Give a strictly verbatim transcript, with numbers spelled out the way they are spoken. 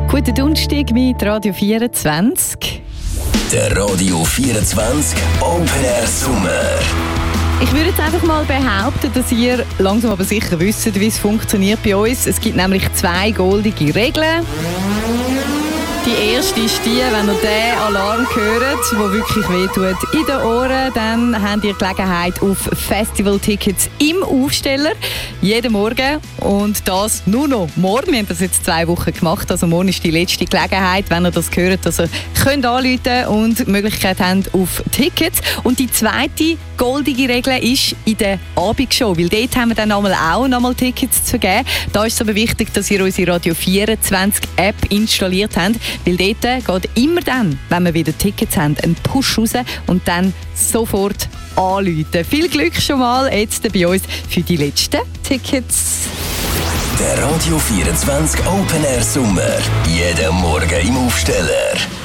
Guten Donnerstag mit Radio vierundzwanzig. Der Radio vierundzwanzig Open Air Sommer. Ich würde jetzt einfach mal behaupten, dass ihr langsam aber sicher wisst, wie es funktioniert bei uns. Es gibt nämlich zwei goldige Regeln. Die erste ist die, wenn ihr den Alarm hört, der wirklich wehtut in den Ohren, dann habt ihr Gelegenheit auf Festivaltickets im Aufsteller. Jeden Morgen. Und das nur noch morgen. Wir haben das jetzt zwei Wochen gemacht. Also morgen ist die letzte Gelegenheit, wenn ihr das hört, dass ihr könnt anrufen und die Möglichkeit habt auf Tickets. Und die zweite goldige Regel ist in der Abendshow, weil dort haben wir dann einmal auch nochmal Tickets zu vergeben. Da ist es aber wichtig, dass ihr unsere Radio vierundzwanzig App installiert habt, weil dort geht immer dann, wenn wir wieder Tickets haben, ein Push raus und dann sofort anrufen. Viel Glück schon mal jetzt bei uns für die letzten Tickets. Der Radio vierundzwanzig Open Air Sommer. Jeden Morgen im Aufsteller.